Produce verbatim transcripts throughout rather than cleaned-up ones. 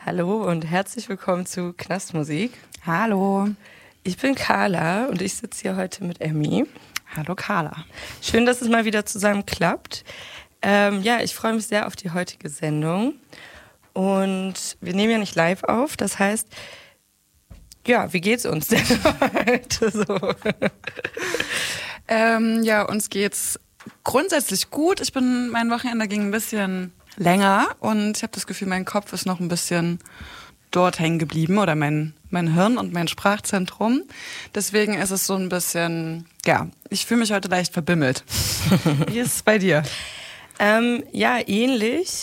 Hallo und herzlich willkommen zu Knastmusik. Hallo. Ich bin Carla und ich sitze hier heute mit Emmy. Hallo Carla. Schön, dass es mal wieder zusammen klappt. Ähm, ja, ich freue mich sehr auf die heutige Sendung. Und wir nehmen ja nicht live auf, das heißt, ja, wie geht's uns denn heute so? ähm, ja, uns geht's grundsätzlich gut. Ich bin, mein Wochenende ging ein bisschen länger und ich habe das Gefühl, mein Kopf ist noch ein bisschen dort hängen geblieben oder mein, mein Hirn und mein Sprachzentrum. Deswegen ist es so ein bisschen, ja, ich fühle mich heute leicht verbimmelt. Wie ist es bei dir? Ähm, ja, ähnlich.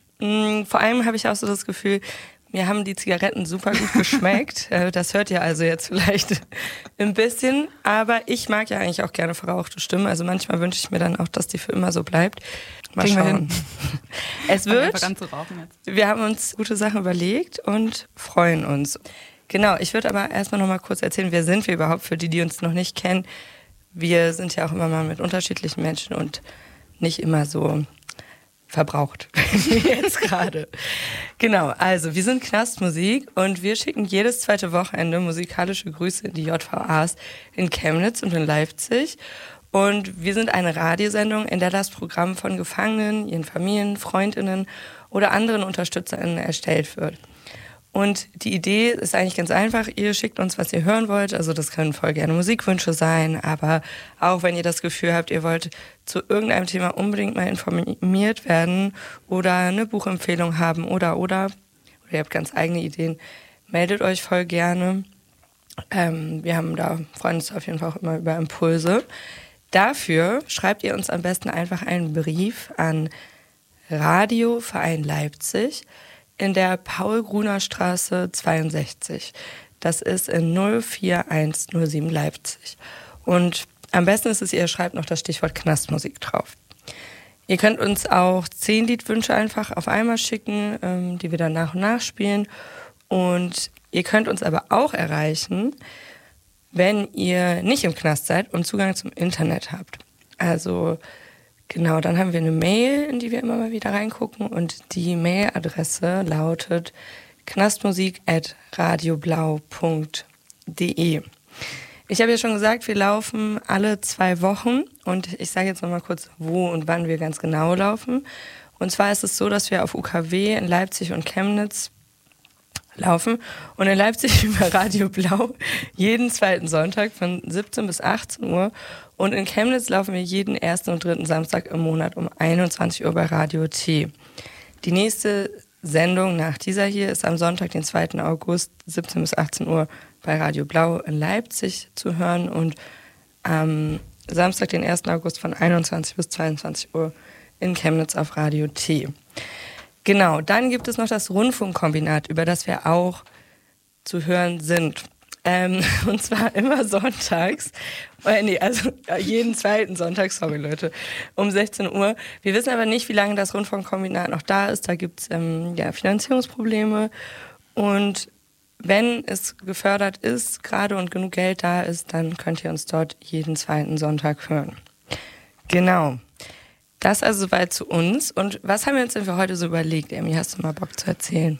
Vor allem habe ich auch so das Gefühl, mir haben die Zigaretten super gut geschmeckt. Das hört ihr also jetzt vielleicht ein bisschen. Aber ich mag ja eigentlich auch gerne verrauchte Stimmen. Also manchmal wünsche ich mir dann auch, dass die für immer so bleibt. Mal Kriegen schauen. Wir es wird. Jetzt. Wir haben uns gute Sachen überlegt und freuen uns. Genau, ich würde aber erstmal noch mal kurz erzählen, wer sind wir überhaupt, für die, die uns noch nicht kennen. Wir sind ja auch immer mal mit unterschiedlichen Menschen und nicht immer so verbraucht, wie jetzt gerade. Genau, also wir sind Knastmusik und wir schicken jedes zweite Wochenende musikalische Grüße in die J V As in Chemnitz und in Leipzig. Und wir sind eine Radiosendung, in der das Programm von Gefangenen, ihren Familien, Freundinnen oder anderen UnterstützerInnen erstellt wird. Und die Idee ist eigentlich ganz einfach. Ihr schickt uns, was ihr hören wollt. Also das können voll gerne Musikwünsche sein. Aber auch wenn ihr das Gefühl habt, ihr wollt zu irgendeinem Thema unbedingt mal informiert werden oder eine Buchempfehlung haben oder, oder, oder ihr habt ganz eigene Ideen, meldet euch voll gerne. Ähm, wir haben da, freuen uns auf jeden Fall auch immer über Impulse. Dafür schreibt ihr uns am besten einfach einen Brief an Radio Verein Leipzig in der Paul-Gruner-Straße zweiundsechzig. Das ist in null vier eins null sieben Leipzig. Und am besten ist es, ihr schreibt noch das Stichwort Knastmusik drauf. Ihr könnt uns auch zehn Liedwünsche einfach auf einmal schicken, ähm, die wir dann nach und nach spielen. Und ihr könnt uns aber auch erreichen, wenn ihr nicht im Knast seid und Zugang zum Internet habt. Also genau, dann haben wir eine Mail, in die wir immer mal wieder reingucken und die Mailadresse lautet knastmusik at radioblau punkt de. Ich habe ja schon gesagt, wir laufen alle zwei Wochen und ich sage jetzt noch mal kurz, wo und wann wir ganz genau laufen. Und zwar ist es so, dass wir auf U K W in Leipzig und Chemnitz laufen und in Leipzig über Radio Blau jeden zweiten Sonntag von siebzehn bis achtzehn Uhr und in Chemnitz laufen wir jeden ersten und dritten Samstag im Monat um einundzwanzig Uhr bei Radio T. Die nächste Sendung nach dieser hier ist am Sonntag, den zweiten August, siebzehn bis achtzehn Uhr bei Radio Blau in Leipzig zu hören und am Samstag, den ersten August von einundzwanzig bis zweiundzwanzig Uhr in Chemnitz auf Radio T. Genau, dann gibt es noch das Rundfunkkombinat, über das wir auch zu hören sind. Ähm, und zwar immer sonntags, äh, nee, also jeden zweiten Sonntag, sorry Leute, um sechzehn Uhr. Wir wissen aber nicht, wie lange das Rundfunkkombinat noch da ist. Da gibt es ähm, ja, Finanzierungsprobleme. Und wenn es gefördert ist, gerade und genug Geld da ist, dann könnt ihr uns dort jeden zweiten Sonntag hören. Genau. Das also soweit zu uns. Und was haben wir uns denn für heute so überlegt? Emmy, hast du mal Bock zu erzählen?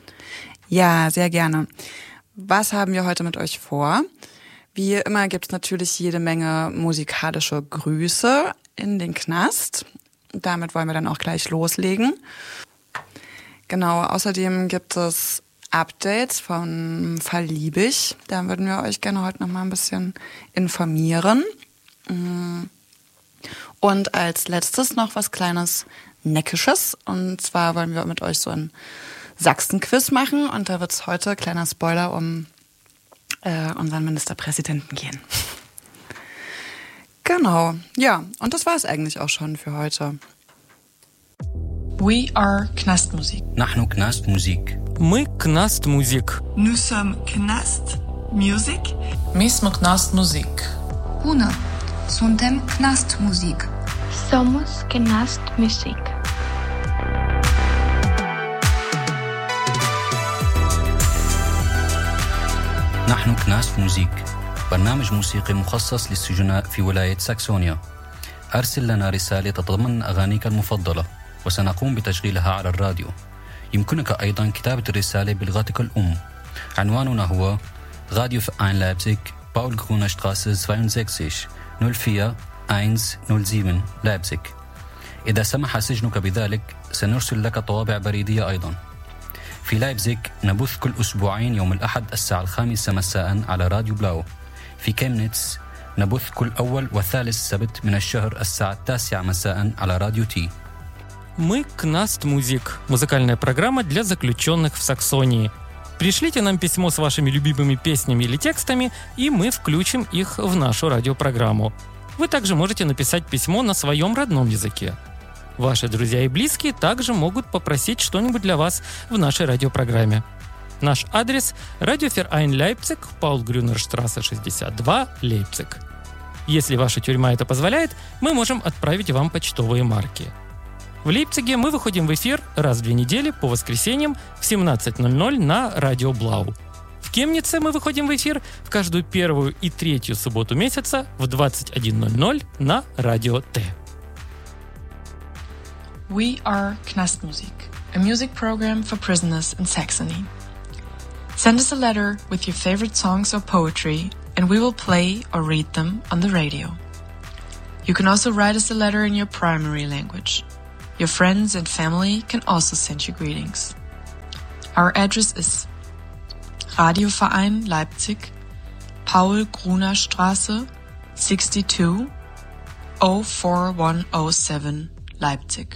Ja, sehr gerne. Was haben wir heute mit euch vor? Wie immer gibt es natürlich jede Menge musikalische Grüße in den Knast. Damit wollen wir dann auch gleich loslegen. Genau, außerdem gibt es Updates von Fall Liebig. Da würden wir euch gerne heute noch mal ein bisschen informieren. Und als letztes noch was kleines Neckisches. Und zwar wollen wir mit euch so ein Sachsen-Quiz machen. Und da wird es heute, kleiner Spoiler, um äh, unseren Ministerpräsidenten gehen. Genau, ja. Und das war es eigentlich auch schon für heute. We are Knastmusik. نحن كناست موزيك. Мы Knast Musik. Nous sommes Knast Music. My smo Knastmusik. Bună! Suntem Knastmusik. Somos Knast Musik. نحن كناست موزيك، برنامج موسيقي مخصص للسجناء في ولاية ساكسونيا. أرسل لنا رسالة تتضمن أغانيك المفضلة وسنقوم بتشغيلها على الراديو. يمكنك أيضا كتابة الرسالة بلغتك الأم. عنواننا هو راديو فيرهاين لايبزيغ باول غرونر شتراسه zweiundsechzig null vier eins null sieben لايبزيغ. إذا سمح سجنك بذلك سنرسل لك طوابع بريدية أيضا. في لايبزيغ نبث كل أسبوعين يوم الأحد الساعة الخامسة مساء على راديو بلاو. في كيمنيتس نبث كل أول وثالث سبت من الشهر الساعة التاسعة مساء على راديو تي. Мы Knaст Music, музыкальная программа для заключенных в Саксонии. Пришлите нам письмо с вашими любимыми песнями или текстами, и мы включим их в нашу радиопрограмму. Вы также можете написать письмо на своем родном языке. Ваши друзья и близкие также могут попросить что-нибудь для вас в нашей радиопрограмме. Наш адрес – Радио Ферайн Лейпциг, Паул-Грюнер-штрассе шестьдесят два, Лейпциг. Если ваша тюрьма это позволяет, мы можем отправить вам почтовые марки. В Лейпциге мы выходим в эфир раз в две недели по воскресеньям в семнадцать ноль ноль на Радио Блау. В Кемнице мы выходим в эфир в каждую первую и третью субботу месяца в двадцать один ноль ноль на Радио Т. We are Knastmusik, a music program for prisoners in Saxony. Send us a letter with your favorite songs or poetry, and we will play or read them on the radio. You can also write us a letter in your primary language. Your friends and family can also send you greetings. Our address is Radioverein Leipzig, Paul-Gruner-Straße sixty-two, oh four one oh seven, Leipzig.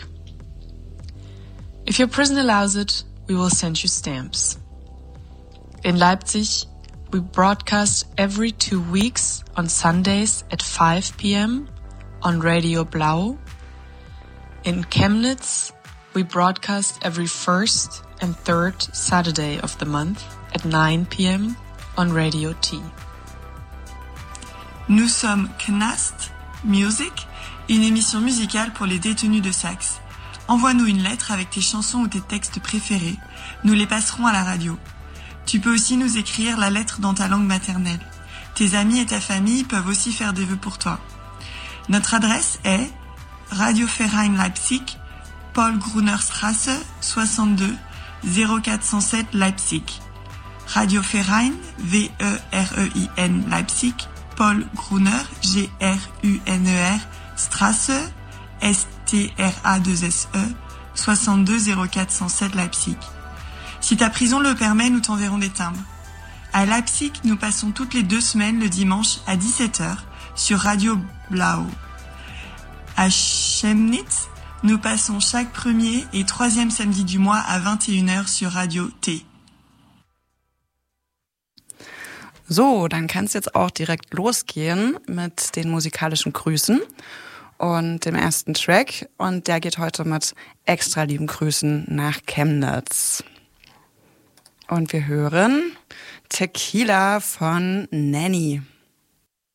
If your prison allows it, we will send you stamps. In Leipzig, we broadcast every two weeks on Sundays at five p.m. on Radio Blau. In Chemnitz, we broadcast every first and third Saturday of the month at nine p.m. on Radio T. Nous sommes Knast Music, une émission musicale pour les détenus de Saxe. Envoie-nous une lettre avec tes chansons ou tes textes préférés. Nous les passerons à la radio. Tu peux aussi nous écrire la lettre dans ta langue maternelle. Tes amis et ta famille peuvent aussi faire des vœux pour toi. Notre adresse est Radio Verein Leipzig, Paul-Gruner-Straße soixante-deux, zéro quatre cent sept Leipzig. Radio Verein, V E R E I N Leipzig, Paul-Gruner, G R U N E R, Straße, S T R A deux S E, soixante-deux, zéro quatre cent sept Leipzig. Si ta prison le permet, nous t'enverrons des timbres. À Leipzig, nous passons toutes les deux semaines le dimanche à dix-sept heures sur Radio Blau. À Chemnitz, nous passons chaque premier et troisième samedi du mois à vingt et une heures sur Radio T. So, dann kann es jetzt auch direkt losgehen mit den musikalischen Grüßen und dem ersten Track. Und der geht heute mit extra lieben Grüßen nach Chemnitz. Und wir hören Tequila von Nanny.